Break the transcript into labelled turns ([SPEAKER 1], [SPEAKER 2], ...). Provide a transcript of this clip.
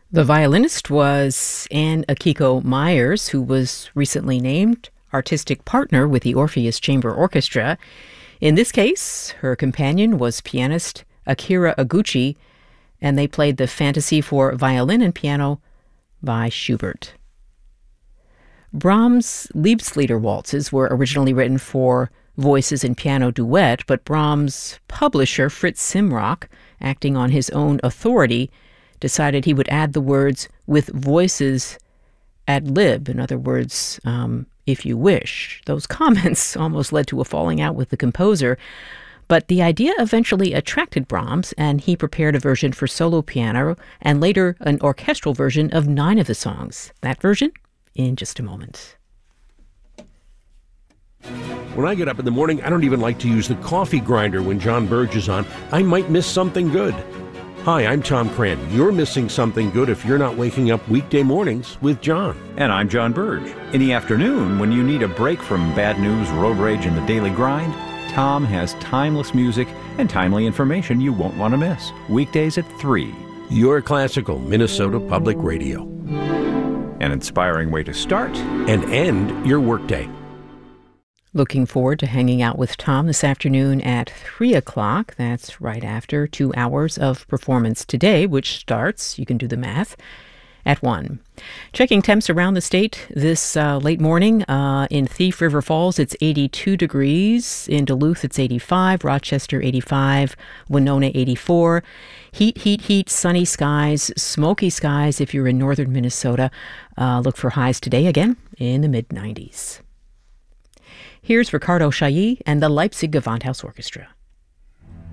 [SPEAKER 1] The violinist was Anne Akiko Myers, who was recently named artistic partner with the Orpheus Chamber Orchestra. In this case, her companion was pianist Akira Oguchi, and they played the Fantasy for Violin and Piano by Schubert. Brahms' Liebeslieder waltzes were originally written for voices and piano duet, but Brahms' publisher, Fritz Simrock, acting on his own authority, decided he would add the words "with voices ad lib," in other words, if you wish. Those comments almost led to a falling out with the composer, but the idea eventually attracted Brahms, and he prepared a version for solo piano and later an orchestral version of 9 of the songs. That version in just a moment.
[SPEAKER 2] When I get up in the morning, I don't even like to use the coffee grinder when John Burge is on. I might miss something good. Hi, I'm Tom Cran. You're missing something good if you're not waking up weekday mornings with John.
[SPEAKER 3] And I'm John Burge. In the afternoon, when you need a break from bad news, road rage, and the daily grind, Tom has timeless music and timely information you won't want to miss. Weekdays at 3.
[SPEAKER 2] Your classical Minnesota Public Radio.
[SPEAKER 3] An inspiring way to start
[SPEAKER 2] and end your workday.
[SPEAKER 1] Looking forward to hanging out with Tom this afternoon at 3 o'clock. That's right after 2 hours of performance today, which starts, you can do the math, at 1. Checking temps around the state this late morning. In Thief River Falls, it's 82 degrees. In Duluth, it's 85. Rochester, 85. Winona, 84. Heat, sunny skies, smoky skies if you're in northern Minnesota. Look for highs today, again, in the mid-90s. Here's Ricardo Chailly and the Leipzig Gewandhaus Orchestra.